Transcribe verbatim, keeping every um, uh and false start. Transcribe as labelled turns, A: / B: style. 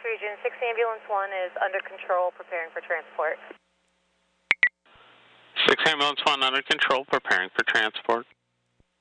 A: region. six Ambulance one is under control, preparing for transport.
B: six Ambulance one under control, preparing for transport.